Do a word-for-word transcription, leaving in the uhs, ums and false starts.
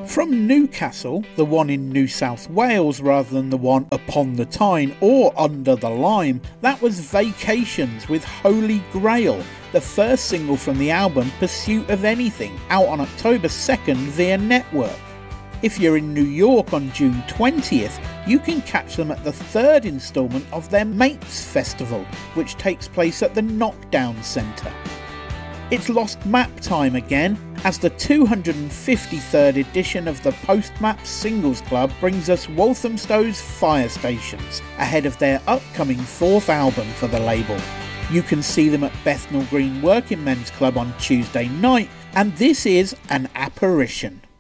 From Newcastle, the one in New South Wales rather than the one upon the Tyne or under the Lyme, that was Vacations with Holy Grail, the first single from the album Pursuit of Anything, out on October second via Network. If you're in New York on June twentieth, you can catch them at the third instalment of their Mates Festival, which takes place at the Knockdown Centre. It's Lost Map time again, as the two hundred fifty-third edition of the Postmaps Singles Club brings us Walthamstow's Fire Stations, ahead of their upcoming fourth album for the label. You can see them at Bethnal Green Working Men's Club on Tuesday night, and this is An Apparition.